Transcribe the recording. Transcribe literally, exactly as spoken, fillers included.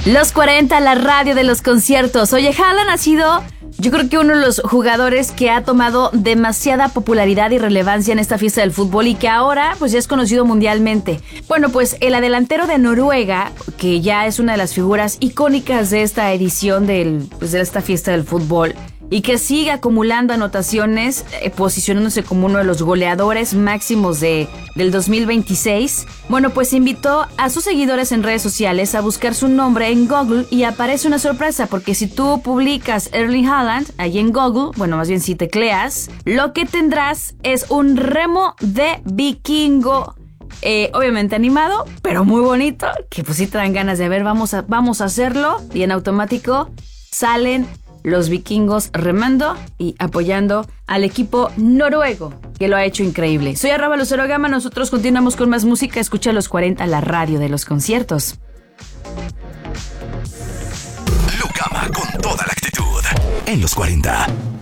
Los cuarenta, la radio de los conciertos. Oye, Haaland ha sido, yo creo que uno de los jugadores que ha tomado demasiada popularidad y relevancia en esta fiesta del fútbol y que ahora pues ya es conocido mundialmente. Bueno, pues el delantero de Noruega, que ya es una de las figuras icónicas de esta edición del, pues, de esta fiesta del fútbol, y que sigue acumulando anotaciones, eh, posicionándose como uno de los goleadores máximos de, del dos mil veintiséis. Bueno, pues invitó a sus seguidores en redes sociales a buscar su nombre en Google y aparece una sorpresa, porque si tú publicas Erling Haaland ahí en Google, bueno, más bien si tecleas, lo que tendrás es un remo de vikingo. Eh, obviamente animado, pero muy bonito, que pues sí te dan ganas de ver, vamos a, vamos a hacerlo, y en automático salen los vikingos remando y apoyando al equipo noruego, que lo ha hecho increíble. Soy arroba Lucero Gama, nosotros continuamos con más música. Escucha los cuarenta, la radio de los conciertos. Lu Gama con toda la actitud en los cuarenta.